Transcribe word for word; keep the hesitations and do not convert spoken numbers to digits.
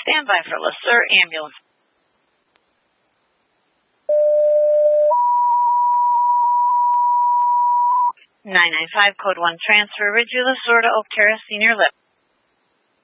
Stand by for LeSueur ambulance. nine nine five, code one transfer, Ridgeview, LeSueur to Oak Terrace, Senior Living.